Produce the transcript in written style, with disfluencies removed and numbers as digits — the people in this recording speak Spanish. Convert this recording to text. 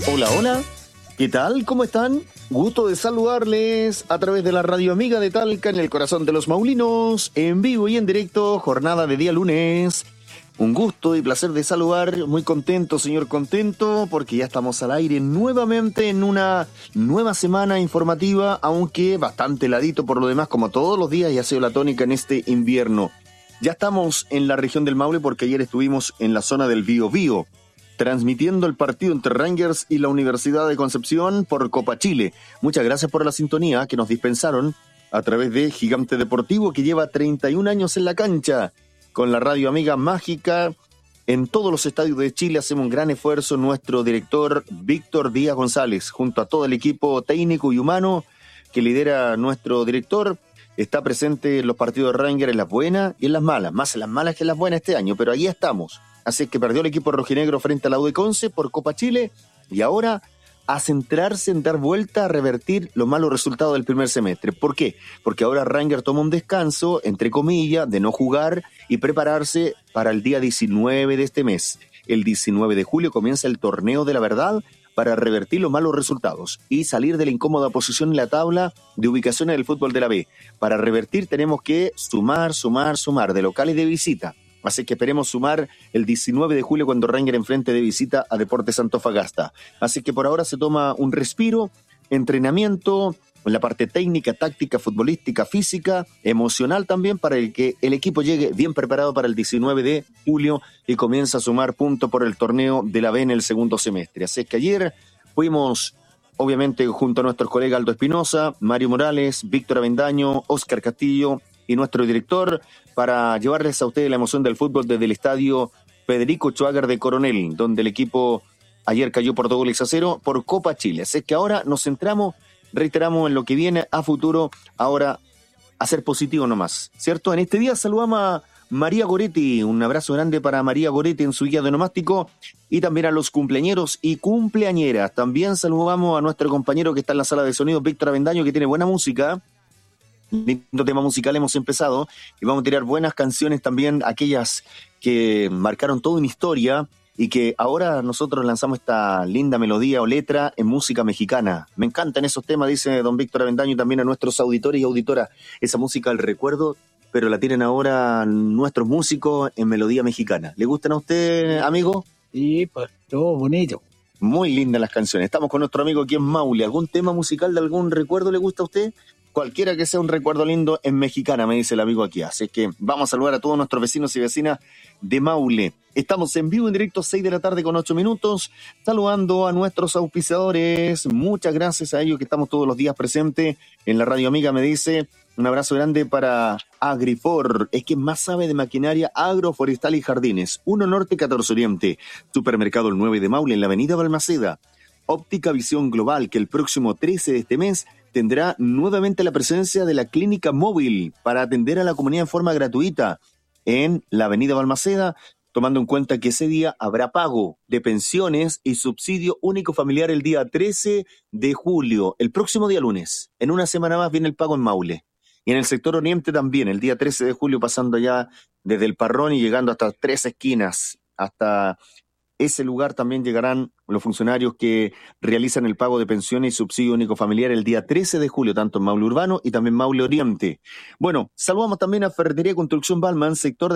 Hola, hola. ¿Qué tal? ¿Cómo están? Gusto de saludarles a través de la radio amiga de Talca en el corazón de los Maulinos, en vivo y en directo, jornada de día lunes. Un gusto y placer de saludar, muy contento, señor contento, porque ya estamos al aire nuevamente en una nueva semana informativa, aunque bastante heladito por lo demás, como todos los días, y ha sido la tónica en este invierno. Ya estamos en la región del Maule porque ayer estuvimos en la zona del Biobío, transmitiendo el partido entre Rangers y la Universidad de Concepción por Copa Chile. Muchas gracias por la sintonía que nos dispensaron a través de Gigante Deportivo, que lleva 31 años en la cancha, con la radio amiga mágica en todos los estadios de Chile. Hacemos un gran esfuerzo. Nuestro director Víctor Díaz González, junto a todo el equipo técnico y humano que lidera nuestro director, está presente en los partidos de Rangers, en las buenas y en las malas, más en las malas que en las buenas este año, pero ahí estamos. Así que perdió el equipo rojinegro frente a la U de Conce por Copa Chile, y ahora a centrarse en dar vuelta, a revertir los malos resultados del primer semestre. ¿Por qué? Porque ahora Rangers toma un descanso, entre comillas, de no jugar y prepararse para el día 19 de este mes. El 19 de julio comienza el torneo de la verdad para revertir los malos resultados y salir de la incómoda posición en la tabla de ubicaciones del fútbol de la B. Para revertir tenemos que sumar, de local y de visita. Así que esperemos sumar el 19 de julio cuando Rangers enfrente de visita a Deportes Antofagasta. Así que por ahora se toma un respiro, entrenamiento en la parte técnica, táctica, futbolística, física, emocional también, para que el equipo llegue bien preparado para el 19 de julio y comience a sumar puntos por el torneo de la B en el segundo semestre. Así que ayer fuimos, obviamente, junto a nuestros colegas Aldo Espinosa, Mario Morales, Víctor Avendaño, Óscar Castillo y nuestro director, para llevarles a ustedes la emoción del fútbol desde el estadio Federico Schwager de Coronel, donde el equipo ayer cayó por 2-0 por Copa Chile. Así que ahora nos centramos, reiteramos, en lo que viene a futuro, ahora a ser positivo nomás, ¿cierto? En este día saludamos a María Goretti, un abrazo grande para María Goretti en su guía de onomástico, y también a los cumpleañeros y cumpleañeras. También saludamos a nuestro compañero que está en la sala de sonido, Víctor Avendaño, que tiene buena música. Lindo tema musical hemos empezado, y vamos a tirar buenas canciones también, aquellas que marcaron toda una historia y que ahora nosotros lanzamos esta linda melodía o letra en música mexicana. Me encantan esos temas, dice don Víctor Avendaño, y también a nuestros auditores y auditoras. Esa música al recuerdo, pero la tienen ahora nuestros músicos en melodía mexicana. ¿Le gustan a usted, amigo? Sí, pues todo bonito. Muy lindas las canciones. Estamos con nuestro amigo aquí en Maule. ¿Algún tema musical de algún recuerdo le gusta a usted? Cualquiera que sea un recuerdo lindo en mexicana, me dice el amigo aquí. Así que vamos a saludar a todos nuestros vecinos y vecinas de Maule. Estamos en vivo, en directo, 6 de la tarde con 8 minutos, saludando a nuestros auspiciadores. Muchas gracias a ellos que estamos todos los días presentes en la radio amiga, me dice. Un abrazo grande para Agrifor, es quien más sabe de maquinaria agroforestal y jardines. 1 Norte 14 Oriente, Supermercado el 9 de Maule en la avenida Balmaceda. Óptica Visión Global, que el próximo 13 de este mes tendrá nuevamente la presencia de la clínica móvil para atender a la comunidad en forma gratuita en la avenida Balmaceda, tomando en cuenta que ese día habrá pago de pensiones y subsidio único familiar el día 13 de julio, el próximo día lunes. En una semana más viene el pago en Maule. Y en el sector oriente también, el día 13 de julio, pasando ya desde el Parrón y llegando hasta 3 esquinas, hasta ese lugar también llegarán los funcionarios que realizan el pago de pensiones y subsidio único familiar el día 13 de julio, tanto en Maule Urbano y también Maule Oriente. Bueno, saludamos también a Ferretería Construcción Balman, sector